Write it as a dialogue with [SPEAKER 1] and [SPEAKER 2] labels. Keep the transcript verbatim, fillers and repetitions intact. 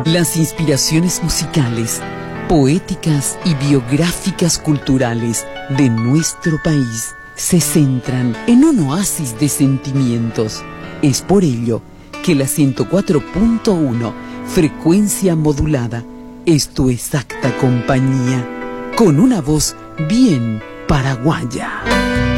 [SPEAKER 1] Las inspiraciones musicales, poéticas y biográficas culturales de nuestro país se centran en un oasis de sentimientos. Es por ello que la ciento cuatro punto uno, frecuencia modulada, es tu exacta compañía, con una voz bien paraguaya.